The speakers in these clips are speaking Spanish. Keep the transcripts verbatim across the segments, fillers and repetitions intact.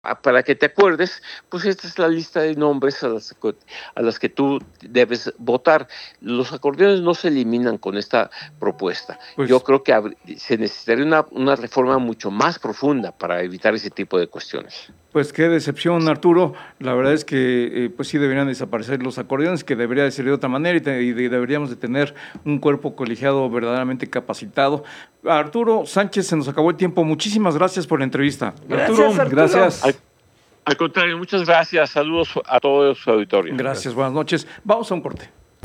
Para que te acuerdes, pues esta es la lista de nombres a las, a las que tú debes votar. Los acordeones no se eliminan con esta propuesta. Pues, yo creo que hab- se necesitaría una, una reforma mucho más profunda para evitar ese tipo de cuestiones. Pues qué decepción, Arturo. La verdad es que eh, pues sí deberían desaparecer los acordeones, que debería de ser de otra manera y, te, y de, deberíamos de tener un cuerpo colegiado verdaderamente capacitado. Arturo Sánchez, se nos acabó el tiempo. Muchísimas gracias por la entrevista. Gracias, Arturo, Arturo. gracias. Al, al contrario, muchas gracias. Saludos a todo su auditorio. Gracias, gracias, buenas noches. Vamos a un corte.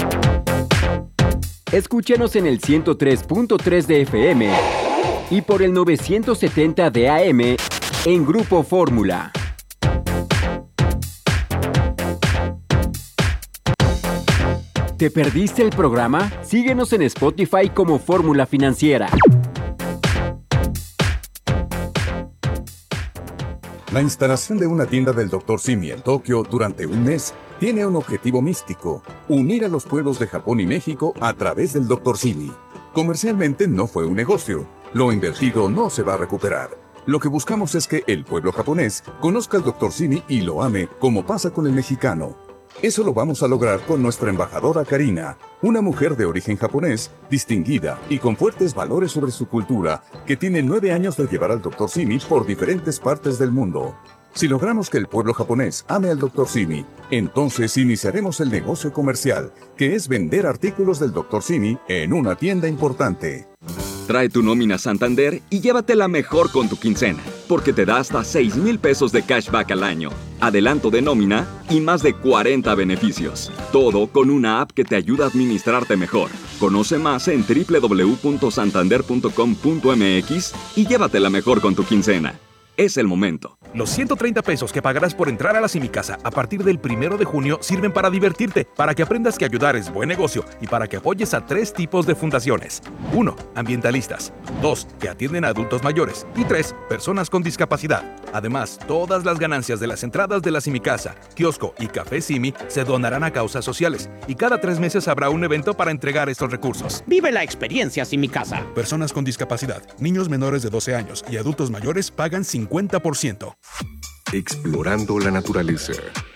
Escúchanos en el ciento tres punto tres de F M y por el novecientos setenta de A M en Grupo Fórmula. ¿Te perdiste el programa? Síguenos en Spotify como Fórmula Financiera. La instalación de una tienda del doctor Simi en Tokio durante un mes tiene un objetivo místico: unir a los pueblos de Japón y México a través del doctor Simi. Comercialmente no fue un negocio. Lo invertido no se va a recuperar. Lo que buscamos es que el pueblo japonés conozca al doctor Simi y lo ame, como pasa con el mexicano. Eso lo vamos a lograr con nuestra embajadora Karina, una mujer de origen japonés, distinguida y con fuertes valores sobre su cultura, que tiene nueve años de llevar al doctor Simi por diferentes partes del mundo. Si logramos que el pueblo japonés ame al doctor Simi, entonces iniciaremos el negocio comercial, que es vender artículos del doctor Simi en una tienda importante. Trae tu nómina Santander y llévatela mejor con tu quincena, porque te da hasta seis mil pesos de cashback al año, adelanto de nómina y más de cuarenta beneficios. Todo con una app que te ayuda a administrarte mejor. Conoce más en doble u doble u doble u punto santander punto com punto m x y llévatela mejor con tu quincena. Es el momento. Los ciento treinta pesos que pagarás por entrar a la Simicasa a partir del primero de junio sirven para divertirte, para que aprendas que ayudar es buen negocio y para que apoyes a tres tipos de fundaciones. uno. Ambientalistas. dos. Que atienden a adultos mayores. Y tres. Personas con discapacidad. Además, todas las ganancias de las entradas de la Simicasa, kiosco y café Simi se donarán a causas sociales. Y cada tres meses habrá un evento para entregar estos recursos. Vive la experiencia Simicasa. Personas con discapacidad, niños menores de doce años y adultos mayores pagan cincuenta por ciento. Explorando la naturaleza.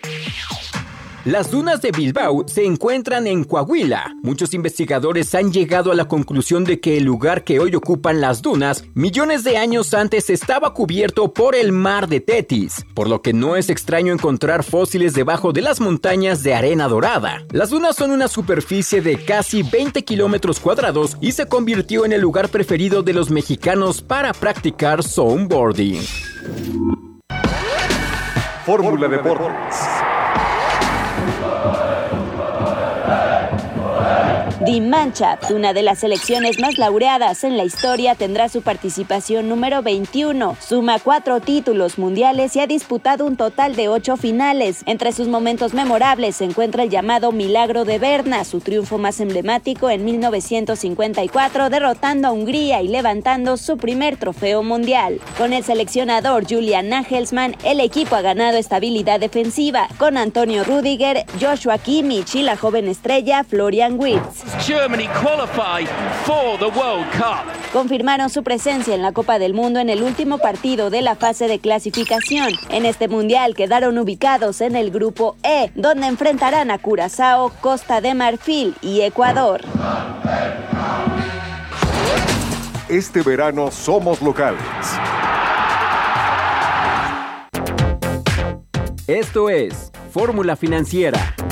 Las dunas de Bilbao se encuentran en Coahuila. Muchos investigadores han llegado a la conclusión de que el lugar que hoy ocupan las dunas, millones de años antes estaba cubierto por el mar de Tetis, por lo que no es extraño encontrar fósiles debajo de las montañas de arena dorada. Las dunas son una superficie de casi veinte kilómetros cuadrados y se convirtió en el lugar preferido de los mexicanos para practicar snowboarding. Fórmula Deportes. Die Mannschaft, una de las selecciones más laureadas en la historia, tendrá su participación número veintiuno. Suma cuatro títulos mundiales y ha disputado un total de ocho finales. Entre sus momentos memorables se encuentra el llamado Milagro de Berna, su triunfo más emblemático en mil novecientos cincuenta y cuatro, derrotando a Hungría y levantando su primer trofeo mundial. Con el seleccionador Julian Nagelsmann, el equipo ha ganado estabilidad defensiva, con Antonio Rüdiger, Joshua Kimmich y la joven estrella Florian Wirtz. Germany qualify for the World Cup. Confirmaron su presencia en la Copa del Mundo en el último partido de la fase de clasificación. En este mundial quedaron ubicados en el grupo E, donde enfrentarán a Curazao, Costa de Marfil y Ecuador. Este verano somos locales. Esto es Fórmula Financiera.